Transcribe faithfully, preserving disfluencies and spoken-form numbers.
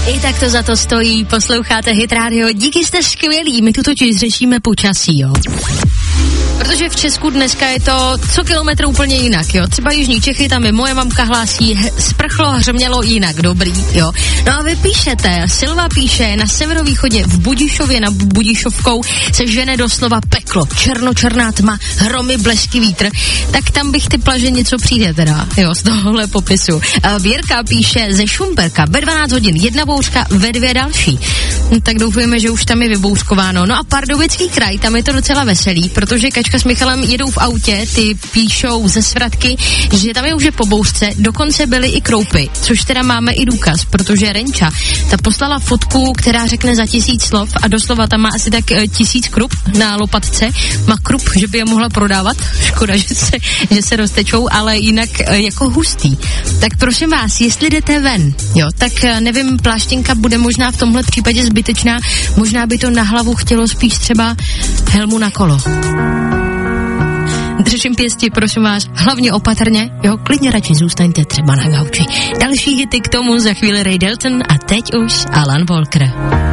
I tak to za to stojí, posloucháte Hit Radio, díky, jste skvělí, my tu totiž řešíme počasí, jo. Protože v Česku dneska je to co kilometr úplně jinak, jo. Třeba jižní Čechy, tam je moje mamka hlásí, sprchlo, hřmělo jinak, dobrý, jo. No a vy píšete, Silva píše, na severovýchodě v Budišově nad Budišovkou se žene doslova peklo, černočerná tma, hromy, blesky, vítr, tak tam bych typla, že něco přijde teda, jo, z tohohle popisu. Věrka píše ze Šumperka, ve dvanáct hodin jedna bouřka, ve dvě další. No, tak doufujeme, že už tam je vybouřkováno. No a Pardubický kraj, tam je to docela veselý, protože Kačka s Michalem jedou v autě, ty píšou ze Svratky, že tam je už je po bouřce, dokonce byly i kroupy, což teda máme i důkaz, protože Renča, ta poslala fotku, která řekne za tisíc slov a doslova tam má asi tak e, tisíc krup na lopatce, má krup, že by je mohla prodávat, škoda, že se, že se roztečou, ale jinak e, jako hustý. Tak prosím vás, jestli jdete ven, jo, tak e, nevím, pláštěnka bude možná v tomhle případě zbytečná, možná by to na hlavu chtělo spíš třeba helmu na kolo. Držím pěstí, prosím vás, hlavně opatrně, jo, klidně radši zůstaňte třeba na gauči. Další hity k tomu za chvíli Ray Dalton a teď už Alan Walker.